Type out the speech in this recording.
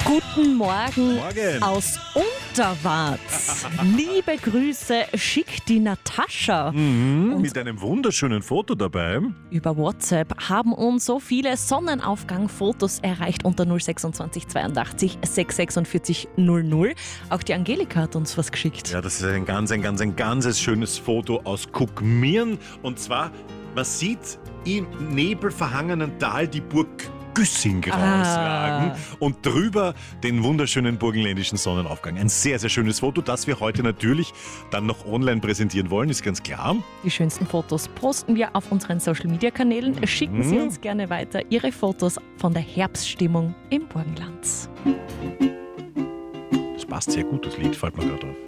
Guten Morgen, Morgen. aus Unterwart. Liebe Grüße schickt die Natascha. Mit einem wunderschönen Foto dabei. Über WhatsApp haben uns so viele Sonnenaufgang-Fotos erreicht unter 026 82 646 00. Auch die Angelika hat uns was geschickt. Ja, das ist ein ganz schönes Foto aus Kuckmirn. Und zwar, man sieht im nebelverhangenen Tal die Burg Güssing rausragen und drüber den wunderschönen burgenländischen Sonnenaufgang. Ein sehr, sehr schönes Foto, das wir heute natürlich dann noch online präsentieren wollen, ist ganz klar. Die schönsten Fotos posten wir auf unseren Social-Media-Kanälen. Schicken Sie uns gerne weiter Ihre Fotos von der Herbststimmung im Burgenland. Das passt sehr gut, das Lied, fällt mir gerade auf.